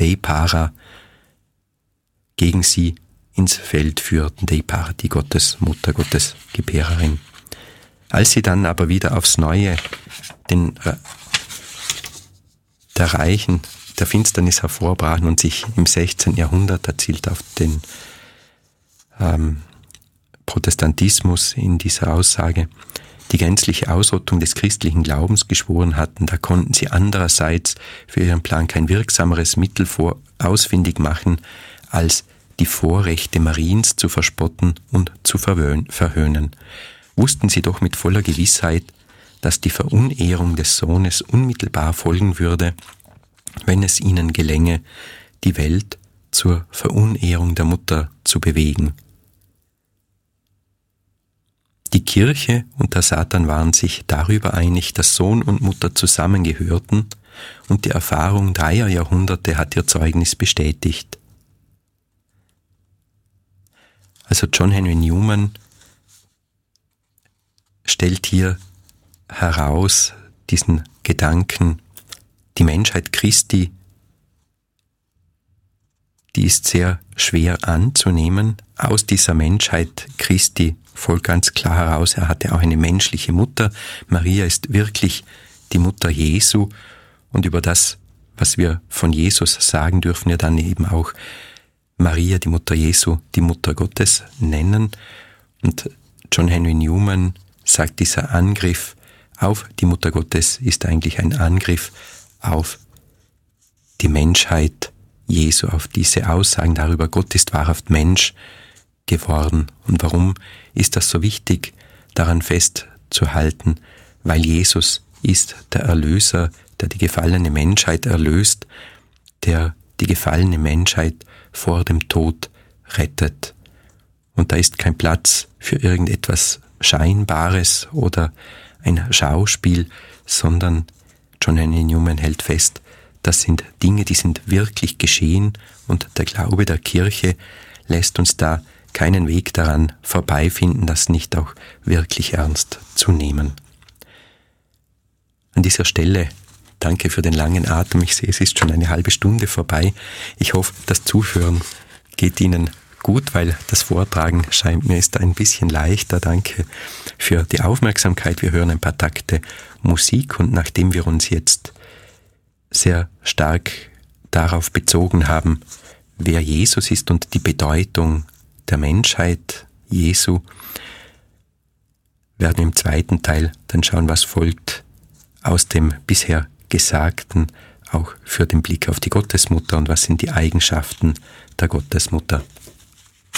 Deipara gegen sie ins Feld führten. Deipara, die Gottesmutter, Gottesgebärerin. Als sie dann aber wieder aufs Neue der Reichen der Finsternis hervorbrachen und sich im 16. Jahrhundert, da zielt auf den Protestantismus in dieser Aussage, die gänzliche Ausrottung des christlichen Glaubens geschworen hatten, da konnten sie andererseits für ihren Plan kein wirksameres Mittel ausfindig machen, als die Vorrechte Mariens zu verspotten und zu verhöhnen. Wussten sie doch mit voller Gewissheit, dass die Verunehrung des Sohnes unmittelbar folgen würde, wenn es ihnen gelänge, die Welt zur Verunehrung der Mutter zu bewegen. Die Kirche und der Satan waren sich darüber einig, dass Sohn und Mutter zusammengehörten, und die Erfahrung 3 Jahrhunderte hat ihr Zeugnis bestätigt. Also John Henry Newman stellt hier heraus diesen Gedanken, die Menschheit Christi, die ist sehr schwer anzunehmen. Aus dieser Menschheit Christi folgt ganz klar heraus, er hatte auch eine menschliche Mutter. Maria ist wirklich die Mutter Jesu, und über das, was wir von Jesus sagen, dürfen wir dann eben auch Maria, die Mutter Jesu, die Mutter Gottes nennen. Und John Henry Newman sagt, dieser Angriff auf die Mutter Gottes ist eigentlich ein Angriff auf die Menschheit Jesu, auf diese Aussagen darüber, Gott ist wahrhaft Mensch geworden. Und warum ist das so wichtig, daran festzuhalten? Weil Jesus ist der Erlöser, der die gefallene Menschheit erlöst, der die gefallene Menschheit vor dem Tod rettet. Und da ist kein Platz für irgendetwas Scheinbares oder ein Schauspiel, sondern John Henry Newman hält fest, das sind Dinge, die sind wirklich geschehen, und der Glaube der Kirche lässt uns da keinen Weg daran vorbeifinden, das nicht auch wirklich ernst zu nehmen. An dieser Stelle danke für den langen Atem. Ich sehe, es ist schon eine halbe Stunde vorbei. Ich hoffe, das Zuhören geht Ihnen gut, weil das Vortragen scheint mir ist ein bisschen leichter. Danke für die Aufmerksamkeit. Wir hören ein paar Takte Musik, und nachdem wir uns jetzt sehr stark darauf bezogen haben, wer Jesus ist und die Bedeutung der Menschheit Jesu, werden wir im zweiten Teil dann schauen, was folgt aus dem bisher Gesagten, auch für den Blick auf die Gottesmutter, und was sind die Eigenschaften der Gottesmutter.